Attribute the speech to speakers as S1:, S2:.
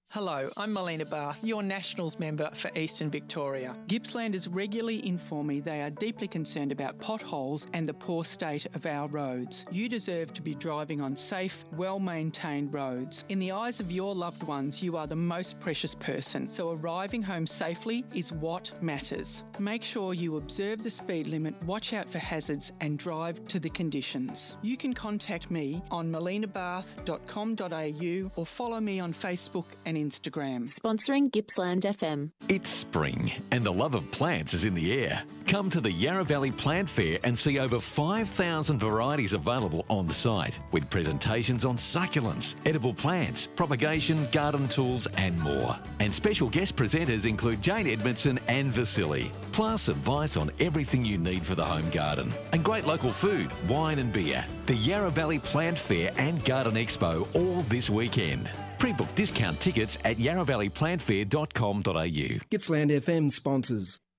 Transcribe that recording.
S1: Hello, I'm Melina Barth, your Nationals member for Eastern Victoria. Gippslanders regularly inform me they are deeply concerned about potholes and the poor state of our roads. You deserve to be driving on safe, well-maintained roads. In the eyes of your loved ones, you are the most precious person, so arriving home safely is what matters. Make sure you observe the speed limit, watch out for hazards and drive to the conditions. You can contact me on melinabarth.com.au or follow me on Facebook and Instagram.
S2: Sponsoring Gippsland FM.
S3: It's spring and the love of plants is in the air. Come to the Yarra Valley Plant Fair and see over 5,000 varieties available on site with presentations on succulents, edible plants, propagation, garden tools and more. And special guest presenters include Jane Edmondson and Vasily. Plus advice on everything you need for the home garden. And great local food, wine and beer. The Yarra Valley Plant Fair and Garden Expo all this weekend. Pre-book discount tickets at yarravalleyplantfair.com.au.
S4: Gippsland FM sponsors.